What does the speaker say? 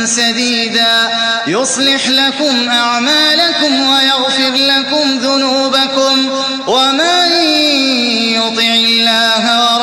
سديدا يصلح لكم أعمالكم ويغفر لكم ذنوبكم ومن يطع الله